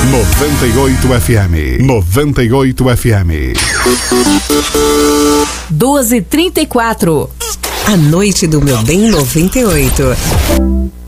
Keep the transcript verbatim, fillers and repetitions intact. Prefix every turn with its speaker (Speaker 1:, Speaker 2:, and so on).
Speaker 1: noventa e oito F M. noventa e oito F M.
Speaker 2: doze e trinta e quatro.
Speaker 3: A noite do meu bem noventa e oito.